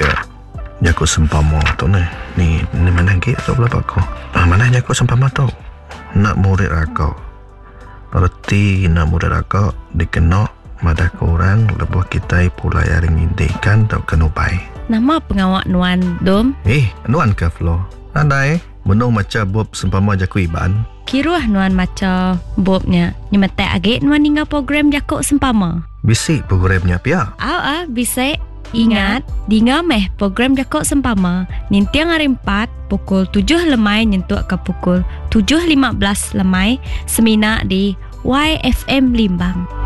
ke Jakut sempama tu ni mana lagi tu pula pak ko. Mana jakut sempama tu? Nak murid akak. Berarti nak murid akak dikena madah korang lebuh kita pula yaring indikan tau kenupai. Nama pengawak Nuan Dom? Nuan ke Flo? Andai menung macam bob sempama jakut iban. Kiruah Nuan macam bobnya. Nyemetek agak Nuan tinggal program jakut sempama. Bisik programnya pia. Bisik. Ingat, dengar meh program Jakut Sempama. Nintiang hari 4 pukul 7 lemai nyentuh ke pukul 7.15 lemai. Semina di YFM Limbang.